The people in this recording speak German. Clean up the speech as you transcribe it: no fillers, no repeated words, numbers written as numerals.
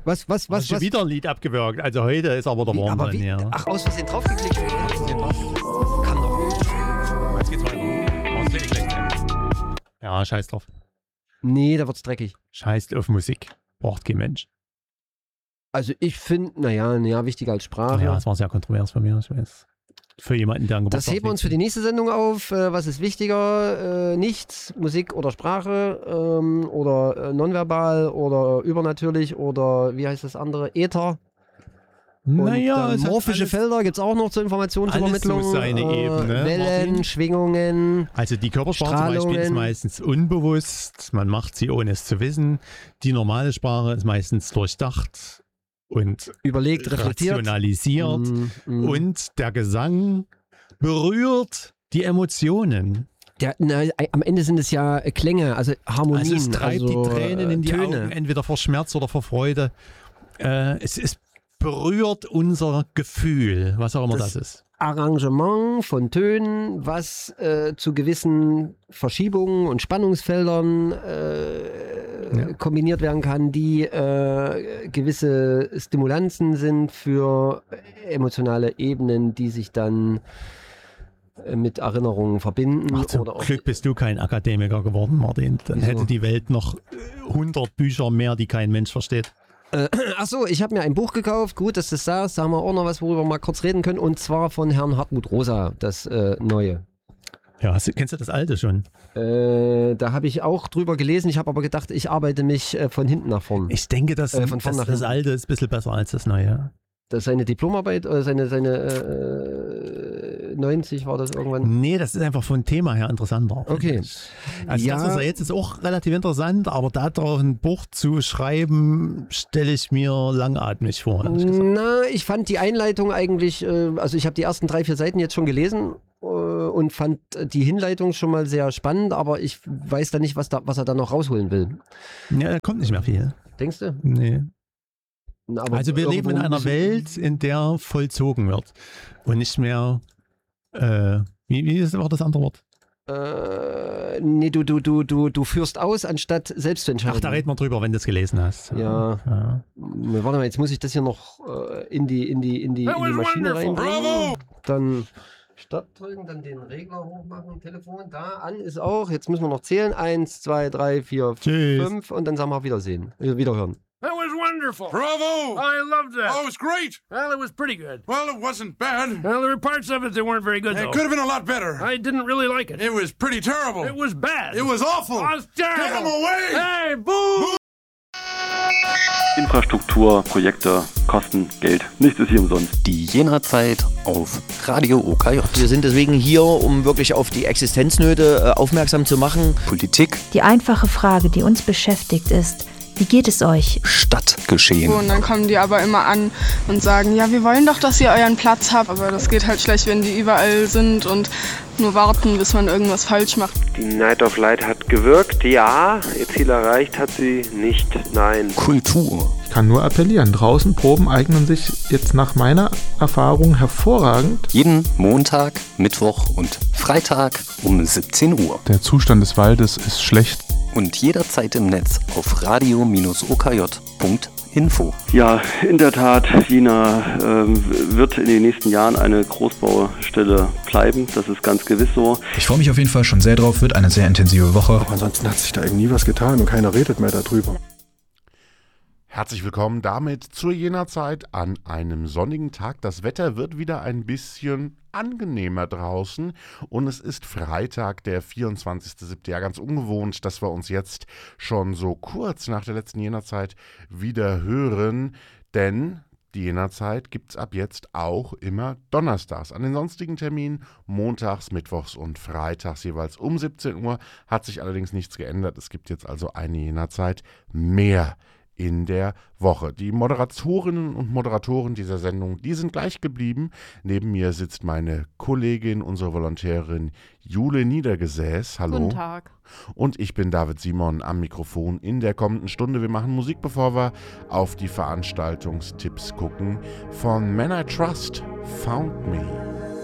Was? Hast schon wieder ein Lied abgewürgt. Also heute ist aber der Warm drin, ja. Ach, aus Versehen draufgeklickt. Kann doch. Jetzt geht's weiter. Ja, scheiß drauf. Nee, da wird's dreckig. Scheiß auf Musik. Braucht kein Mensch. Also ich finde, wichtiger als Sprache. Ja, das war sehr kontrovers von mir, ich weiß. Für jemanden, der ein Das heben wir uns für die nächste Sendung auf. Was ist wichtiger? Nichts, Musik oder Sprache oder nonverbal oder übernatürlich oder wie heißt das andere? Äther. Naja, und morphische Felder gibt es auch noch zur Informationsübermittlung. Alles so seine Ebene, Wellen, Martin. Schwingungen. Also die Körpersprache zum Beispiel ist meistens unbewusst. Man macht sie, ohne es zu wissen. Die normale Sprache ist meistens durchdacht und Überlegt, reflektiert. Rationalisiert. Und der Gesang berührt die Emotionen. Am Ende sind es ja Klänge, also Harmonien. Also es treibt die Tränen in die Töne. Augen, entweder vor Schmerz oder vor Freude. Es berührt unser Gefühl, was auch immer das ist. Arrangement von Tönen, was zu gewissen Verschiebungen und Spannungsfeldern kombiniert werden kann, die gewisse Stimulanzen sind für emotionale Ebenen, die sich dann mit Erinnerungen verbinden. Ach, zum Glück bist du kein Akademiker geworden, Martin. Dann hätte die Welt noch 100 Bücher mehr, die kein Mensch versteht. Achso, ich habe mir ein Buch gekauft. Gut, dass du das sagst. Da haben wir auch noch was, worüber wir mal kurz reden können. Und zwar von Herrn Hartmut Rosa, das Neue. Ja, kennst du das Alte schon? Da habe ich auch drüber gelesen. Ich habe aber gedacht, ich arbeite mich von hinten nach vorn. Ich denke, das Alte ist ein bisschen besser als das Neue. Das ist seine Diplomarbeit, seine 90 war das irgendwann? Nee, das ist einfach vom Thema her interessanter. Okay. Also das, was er jetzt ist, auch relativ interessant, aber da drauf ein Buch zu schreiben, stelle ich mir langatmig vor. Ich fand die Einleitung eigentlich, also ich habe die ersten 3-4 Seiten jetzt schon gelesen und fand die Hinleitung schon mal sehr spannend, aber ich weiß da nicht, was er da noch rausholen will. Ja, da kommt nicht mehr viel. Denkst du? Nee. Aber also wir leben in einer Welt, in der vollzogen wird und nicht mehr, wie ist das andere Wort? Nee, du führst aus, anstatt selbst zu entscheiden. Ach, da reden wir drüber, wenn du es gelesen hast. Ja. Warte mal, jetzt muss ich das hier noch in die Maschine reinbringen. Bravo! Dann Stopp drücken, dann den Regler hochmachen, Telefon, da, an ist auch. Jetzt müssen wir noch zählen. 1, 2, 3, 4, 5 und dann sagen wir Wiedersehen. Wiederhören. That was wonderful. Bravo! I loved that. Oh, it was great. Well, it was pretty good. Well, it wasn't bad. Well, there were parts of it that weren't very good, though. It could have been a lot better. I didn't really like it. It was pretty terrible. It was bad. It was awful. It was terrible. Get him away! Hey, boo! Infrastruktur, Projekte, Kosten, Geld. Nichts ist hier umsonst. Die Jena-Zeit auf Radio OKJ. Wir sind deswegen hier, um wirklich auf die Existenznöte aufmerksam zu machen. Politik. Die einfache Frage, die uns beschäftigt, ist: Wie geht es euch? Stadtgeschehen. Und dann kommen die aber immer an und sagen, ja, wir wollen doch, dass ihr euren Platz habt. Aber das geht halt schlecht, wenn die überall sind und nur warten, bis man irgendwas falsch macht. Die Night of Light hat gewirkt, ja. Ihr Ziel erreicht hat sie nicht, nein. Kultur. Ich kann nur appellieren, draußen Proben eignen sich jetzt nach meiner Erfahrung hervorragend. Jeden Montag, Mittwoch und Freitag um 17 Uhr. Der Zustand des Waldes ist schlecht. Und jederzeit im Netz auf radio-okj.info. Ja, in der Tat, Jena wird in den nächsten Jahren eine Großbaustelle bleiben. Das ist ganz gewiss so. Ich freue mich auf jeden Fall schon sehr drauf. Wird eine sehr intensive Woche. Aber ansonsten hat sich da irgendwie was getan und keiner redet mehr darüber. Herzlich willkommen damit zur Jena-Zeit an einem sonnigen Tag. Das Wetter wird wieder ein bisschen angenehmer draußen und es ist Freitag, der 24.07. Ja, ganz ungewohnt, dass wir uns jetzt schon so kurz nach der letzten Jena-Zeit wieder hören, denn die Jena-Zeit gibt es ab jetzt auch immer donnerstags. An den sonstigen Terminen montags, mittwochs und freitags jeweils um 17 Uhr. Hat sich allerdings nichts geändert. Es gibt jetzt also eine Jena-Zeit mehr in der Woche. Die Moderatorinnen und Moderatoren dieser Sendung, die sind gleich geblieben. Neben mir sitzt meine Kollegin, unsere Volontärin Jule Niedergesäß. Hallo. Guten Tag. Und ich bin David Simon am Mikrofon in der kommenden Stunde. Wir machen Musik, bevor wir auf die Veranstaltungstipps gucken. Von Men I Trust, Found Me.